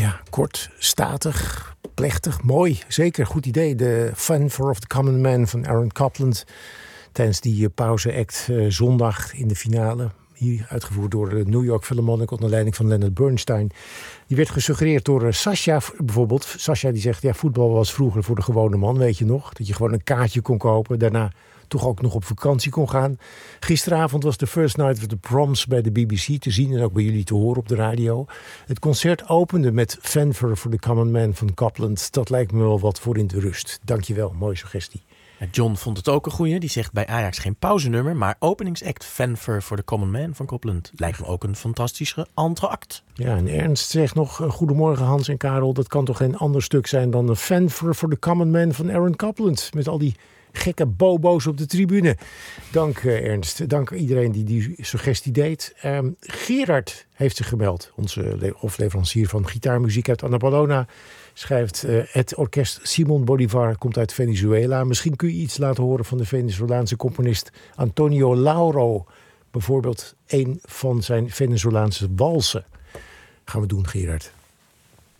Ja, kort, statig, plechtig, mooi. Zeker, goed idee. De Fanfare of the Common Man van Aaron Copland. Tijdens die pauzeact zondag in de finale. Hier uitgevoerd door de New York Philharmonic onder leiding van Leonard Bernstein. Die werd gesuggereerd door Sascha bijvoorbeeld. Sascha die zegt, ja, voetbal was vroeger voor de gewone man, weet je nog. Dat je gewoon een kaartje kon kopen. Daarna toch ook nog op vakantie kon gaan. Gisteravond was de First Night of the Proms bij de BBC te zien en ook bij jullie te horen op de radio. Het concert opende met Fanfare for the Common Man van Copland. Dat lijkt me wel wat voor in de rust. Dankjewel, mooie suggestie. John vond het ook een goeie. Die zegt bij Ajax geen pauzenummer, maar openingsact Fanfare for the Common Man van Copland. Lijkt me ook een fantastische entr'acte. Ja, en Ernst zegt nog, goedemorgen Hans en Karel. Dat kan toch geen ander stuk zijn dan een Fanfare for the Common Man van Aaron Copland. Met al die gekke bobo's op de tribune. Dank Ernst. Dank iedereen die suggestie deed. Gerard heeft zich gemeld. Onze hofleverancier van gitaarmuziek uit Annapolona. Schrijft, het orkest Simon Bolivar komt uit Venezuela. Misschien kun je iets laten horen van de Venezolaanse componist Antonio Lauro. Bijvoorbeeld een van zijn Venezolaanse walsen. Gaan we doen, Gerard.